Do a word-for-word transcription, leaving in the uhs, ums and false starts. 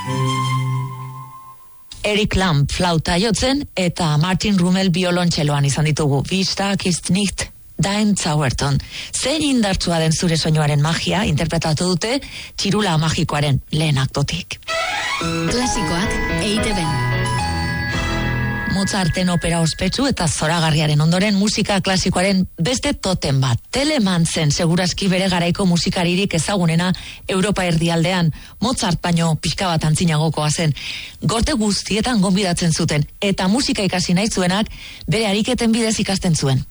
Eric Lamb flauta jotzen eta Martin Rummel biolontxeloan izan ditugu. Bistak ist nicht dein Zauberton. Zein indartsua den zure soinuaren magia interpretatu dute txirula magikoaren lehen aktotik. Klasikoak E I T B. Mozarten opera ospetsu eta zoragarriaren ondoren musika klasikoaren beste toten bat. Telemann zen segurazki bere garaiko musikaririk ezagunena Europa erdialdean. Mozart baino pixka bat antzinagokoa zen. Gorte guztietan gonbidatzen zuten eta musika ikasi nahi zuenak bere ariketen bidez ikasten zuen.